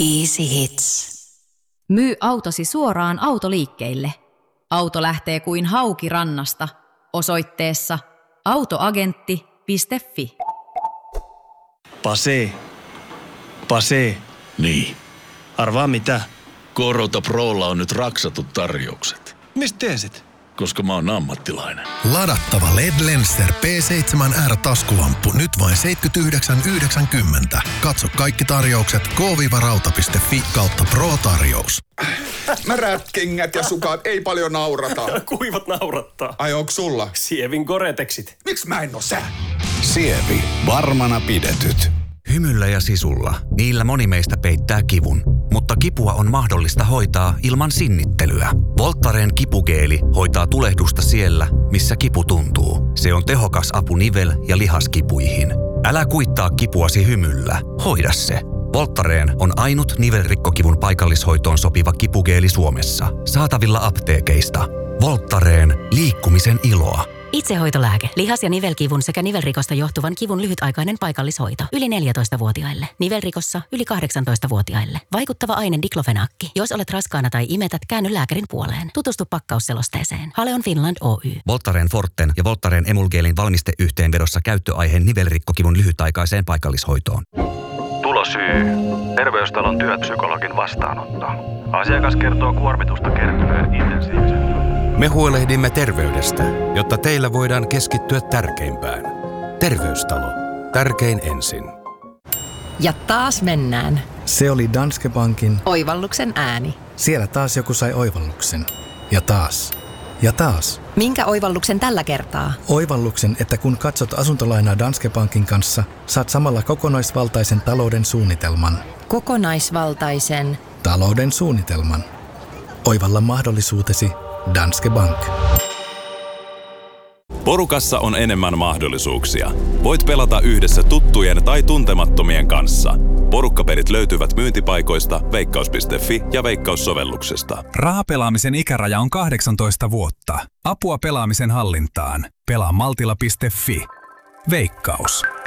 Easy Hits. Myy autosi suoraan autoliikkeille. Auto lähtee kuin hauki rannasta. Osoitteessa autoagentti.fi. Pase. Niin. Arvaa mitä? Korota Prolla on nyt raksatut tarjoukset. Mistä tiesit? Koska mä oon ammattilainen. Ladattava LED-Lenser P7R taskulamppu nyt vain 79,90. Katso kaikki tarjoukset k-rauta.fi kautta Pro-tarjous. Märät kengät ja sukat, ei paljon naurata. Kuivat naurattaa. Ai onks sulla? Sievin Gore-Texit. Miks mä en oo sää? Sievi. Varmana pidetyt. Hymyllä ja sisulla. Niillä moni meistä peittää kivun. Mutta kipua on mahdollista hoitaa ilman sinnittelyä. Voltaren kipugeeli hoitaa tulehdusta siellä, missä kipu tuntuu. Se on tehokas apu nivel- ja lihaskipuihin. Älä kuittaa kipuasi hymyllä. Hoida se. Voltaren on ainut nivelrikkokivun paikallishoitoon sopiva kipugeeli Suomessa. Saatavilla apteekeista. Voltaren. Liikkumisen iloa. Itsehoitolääke. Lihas- ja nivelkivun sekä nivelrikosta johtuvan kivun lyhytaikainen paikallishoito. Yli 14-vuotiaille. Nivelrikossa yli 18-vuotiaille. Vaikuttava aine diklofenaakki. Jos olet raskaana tai imetät, käänny lääkärin puoleen. Tutustu pakkausselosteeseen. Haleon Finland Oy. Voltaren Forten ja Voltaren Emulgeelin valmisteyhteenvedossa käyttöaiheen nivelrikkokivun lyhytaikaiseen paikallishoitoon. Tulosyy. Terveystalon työpsykologin vastaanotto. Asiakas kertoo kuormitusta kertyneen intensiivisen. Me huolehdimme terveydestä, jotta teillä voidaan keskittyä tärkeimpään. Terveystalo. Tärkein ensin. Ja taas mennään. Se oli Danske Bankin Oivalluksen ääni. Siellä taas joku sai oivalluksen. Ja taas. Ja taas. Minkä oivalluksen tällä kertaa? Oivalluksen, että kun katsot asuntolainaa Danske Bankin kanssa, saat samalla kokonaisvaltaisen talouden suunnitelman. Kokonaisvaltaisen talouden suunnitelman. Oivalla mahdollisuutesi Danske Bank. Porukassa on enemmän mahdollisuuksia. Voit pelata yhdessä tuttujen tai tuntemattomien kanssa. Porukkapelit löytyvät myyntipaikoista, veikkaus.fi ja Veikkaus-sovelluksesta. Rahapelaamisen ikäraja on 18 vuotta. Apua pelaamisen hallintaan. Pelaa maltilla.fi. Veikkaus.